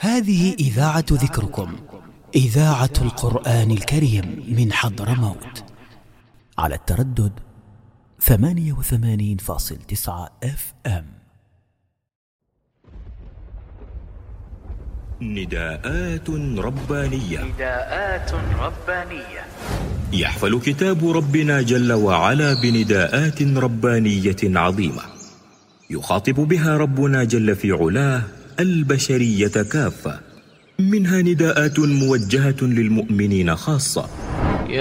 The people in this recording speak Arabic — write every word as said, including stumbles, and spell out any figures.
هذه إذاعة ذكركم، إذاعة القرآن الكريم من حضرموت، على التردد ثمانية وثمانين فاصل تسعة اف ام. نداءات ربانية. نداءات ربانية. يحفل كتاب ربنا جل وعلا بنداءات ربانية عظيمة، يخاطب بها ربنا جل في علاه البشرية كافة، منها نداءات موجهة للمؤمنين خاصة،